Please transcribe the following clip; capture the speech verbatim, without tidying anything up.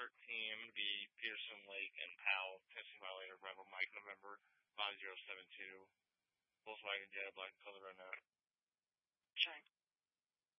thirteen, I'm going to be Peterson Lake and Powell, Tennessee Violator, Bravo Mike, November five zero seven two. Volkswagen Jetta, black color right now. Okay.